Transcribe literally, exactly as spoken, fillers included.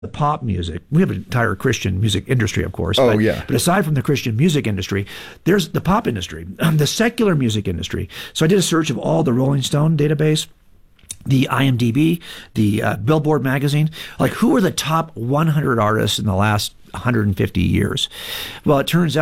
the pop music, we have an entire Christian music industry, of course. Oh, but, yeah. But aside from the Christian music industry, there's the pop industry, um, the secular music industry. So I did a search of all the Rolling Stone database, the I M D B, the uh, Billboard magazine. Like, who are the top one hundred artists in the last one hundred fifty years? Well, it turns out